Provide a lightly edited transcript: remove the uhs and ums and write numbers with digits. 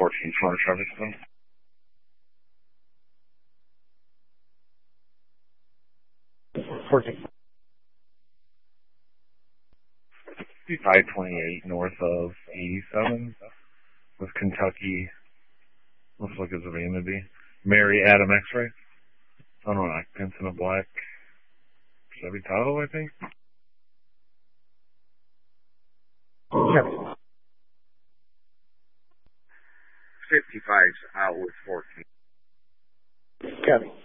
14, Smart Traffic System. 14. 528 north of 87 with Kentucky. Looks like it's a vanity. Mary Adam X-ray. I don't know, occupants in a black Chevy Tahoe, I think. Chevy. 55's out with 14. Chevy.